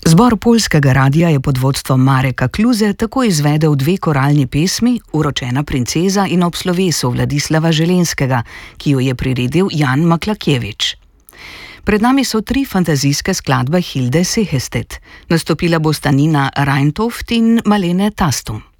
Zbor poljskega radia je pod vodstvom Mareka Kluze tako izvedel dve koralni pesmi, Uročena princeza in Ob slovesu Vladislava Želenskega, ki jo je priredil Jan Maklakjevič. Pred nami so tri fantazijske skladbe Hilde Sehested. Nastopila bosta Nina Reintoft in Malene Tastum.